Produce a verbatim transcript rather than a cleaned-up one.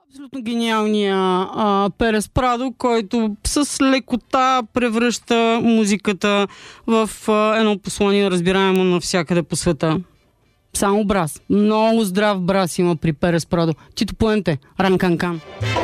Абсолютно гениалния а, Перес Прадо, който с лекота превръща музиката в а, едно послание, разбираемо навсякъде по света. Само брас. Много здрав брас има при Перес Прадо. Чито Пуенте, Ранканкан.